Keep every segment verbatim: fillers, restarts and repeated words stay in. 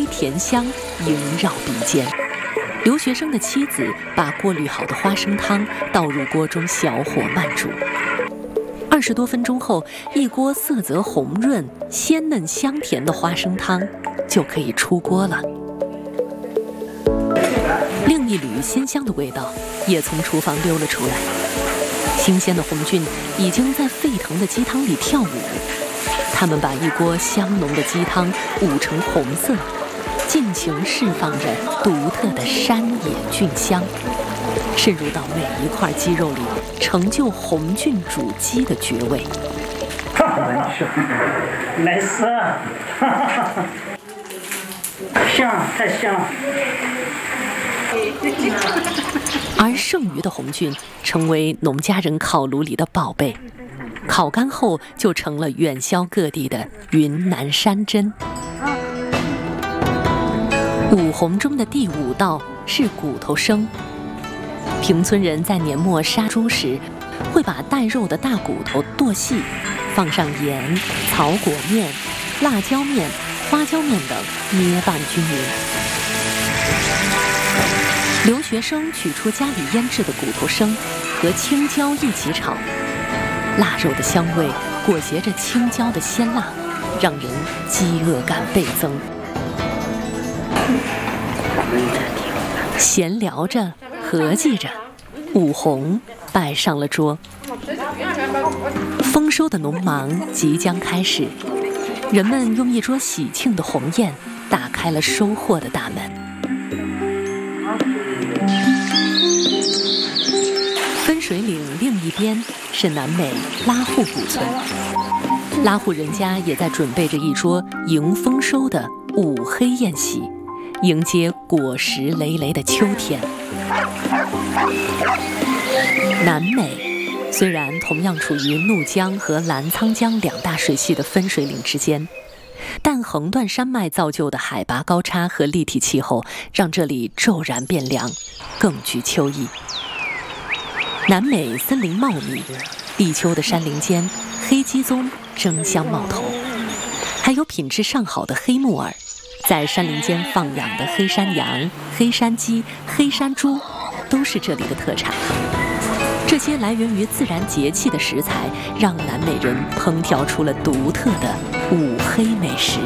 甜香萦绕鼻尖。留学生的妻子把过滤好的花生汤倒入锅中，小火慢煮。二十多分钟后，一锅色泽红润、鲜嫩香甜的花生汤就可以出锅了。另一缕鲜香的味道也从厨房溜了出来。新鲜的红菌已经在沸腾的鸡汤里跳舞，它们把一锅香浓的鸡汤捂成红色，尽情释放着独特的山野菌香，渗入到每一块鸡肉里，成就红菌煮鸡的绝味。 来死！香，太香了。 而剩余的红菌成为农家人烤炉里的宝贝，烤干后就成了远销各地的云南山珍。五红中的第五道是骨头生。平村人在年末杀猪时，会把带肉的大骨头剁细，放上盐、草果面、辣椒面、花椒面等，捏拌均匀。留学生取出家里腌制的骨头生，和青椒一起炒，腊肉的香味裹挟着青椒的鲜辣，让人饥饿感倍增。闲聊着，合计着，五红摆上了桌。丰收的农忙即将开始，人们用一桌喜庆的红宴打开了收获的大门。分水岭另一边是南美拉祜古村，拉祜人家也在准备着一桌迎丰收的五黑宴席，迎接果实累累的秋天。南美虽然同样处于怒江和澜沧江两大水系的分水岭之间，但横断山脉造就的海拔高差和立体气候，让这里骤然变凉，更具秋意。南美森林茂密，立秋的山林间，黑鸡枞争相冒头，还有品质上好的黑木耳，在山林间放养的黑山羊、黑山鸡、黑山猪，都是这里的特产。这些来源于自然节气的食材，让南美人烹调出了独特的五黑美食。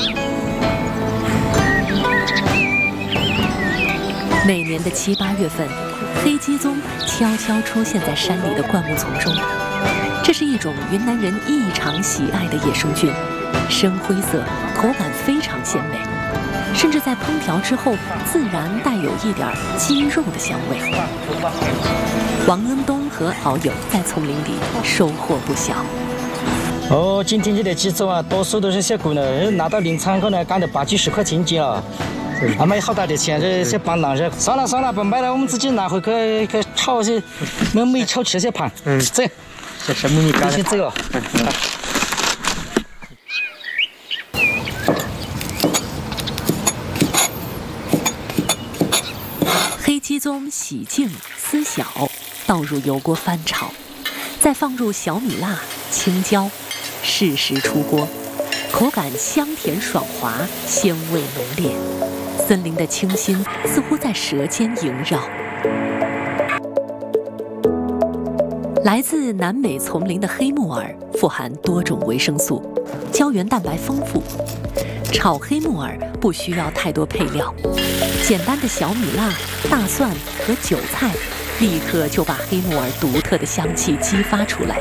每年的七八月份，黑鸡枞悄悄出现在山里的灌木丛中。这是一种云南人异常喜爱的野生菌，深灰色，口感非常鲜美，甚至在烹调之后，自然带有一点鸡肉的香味。王恩东和好友在丛林里收获不小。 哦，今天这点鸡枞啊，多数都是小姑娘，拿到临场后呢，干了八九十块钱一斤了。还卖好大的钱，这些帮郎是算了算了，不卖了，我们自己拿回去去炒去，那没炒吃些盘。嗯，走， 这什么你干的？ 先走了。 黑鸡枞洗净撕小，倒入油锅翻炒，再放入小米辣、青椒，适时出锅，口感香甜爽滑，鲜味浓烈。森林的清新似乎在舌尖萦绕。来自南美丛林的黑木耳富含多种维生素，胶原蛋白丰富。炒黑木耳不需要太多配料，简单的小米辣、大蒜和韭菜，立刻就把黑木耳独特的香气激发出来。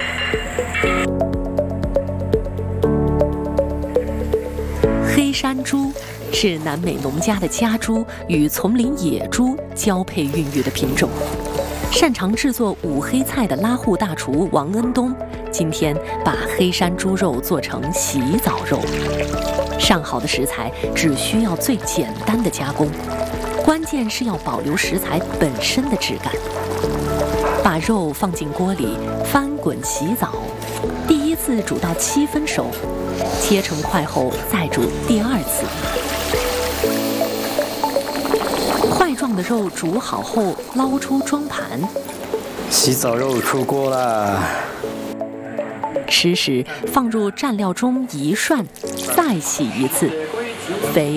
黑山猪是南美农家的家猪与丛林野猪交配孕育的品种。擅长制作五黑菜的拉祜大厨王恩东，今天把黑山猪肉做成洗澡肉。上好的食材只需要最简单的加工，关键是要保留食材本身的质感。把肉放进锅里翻滚洗澡，第一次煮到七分熟，切成块后再煮第二次。块状的肉煮好后捞出装盘， 洗澡肉出锅了。 吃时放入蘸料中一涮，再洗一次，肥